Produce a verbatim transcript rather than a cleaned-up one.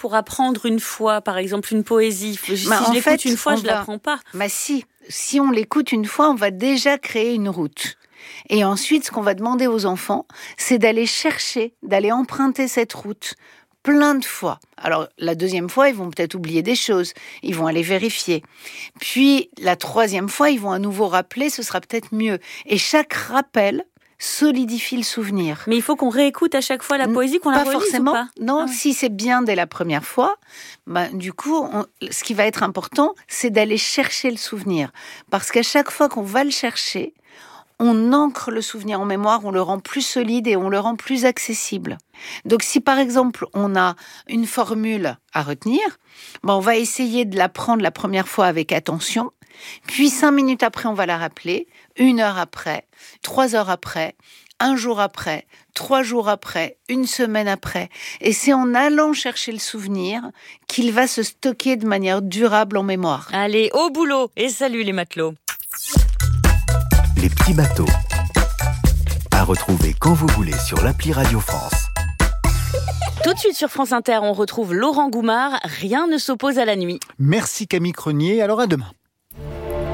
pour apprendre une fois, par exemple, une poésie? Si bah, je l'écoute fait, une fois, je ne va... l'apprends pas. Bah si, si on l'écoute une fois, on va déjà créer une route. Et ensuite, ce qu'on va demander aux enfants, c'est d'aller chercher, d'aller emprunter cette route plein de fois. Alors, la deuxième fois, ils vont peut-être oublier des choses. Ils vont aller vérifier. Puis, la troisième fois, ils vont à nouveau rappeler, ce sera peut-être mieux. Et chaque rappel solidifie le souvenir. Mais il faut qu'on réécoute à chaque fois la poésie, qu'on pas la relise forcément. ou pas Non, ah ouais. Si c'est bien dès la première fois, bah, du coup, on, ce qui va être important, c'est d'aller chercher le souvenir. Parce qu'à chaque fois qu'on va le chercher, on ancre le souvenir en mémoire, on le rend plus solide et on le rend plus accessible. Donc si par exemple on a une formule à retenir, ben on va essayer de l'apprendre la première fois avec attention, puis cinq minutes après on va la rappeler, une heure après, trois heures après, un jour après, trois jours après, une semaine après. Et c'est en allant chercher le souvenir qu'il va se stocker de manière durable en mémoire. Allez, au boulot et salut les matelots. Les petits bateaux. À retrouver quand vous voulez sur l'appli Radio France. Tout de suite sur France Inter, on retrouve Laurent Goumard. Rien ne s'oppose à la nuit. Merci Camille Crenier, alors à demain.